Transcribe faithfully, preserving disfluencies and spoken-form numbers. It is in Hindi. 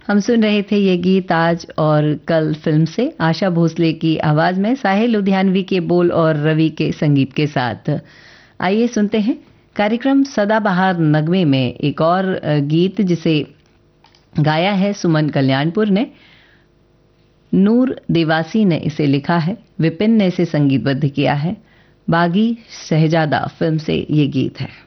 हम सुन रहे थे ये गीत आज और कल फिल्म से, आशा भोसले की आवाज में साहिल लुधियानवी के बोल और रवि के संगीत के साथ। आइए सुनते हैं कार्यक्रम सदाबहार नगमे में एक और गीत जिसे गाया है सुमन कल्याणपुर ने। नूर देवासी ने इसे लिखा है, विपिन ने इसे संगीतबद्ध किया है। बागी शहजादा फिल्म से ये गीत है।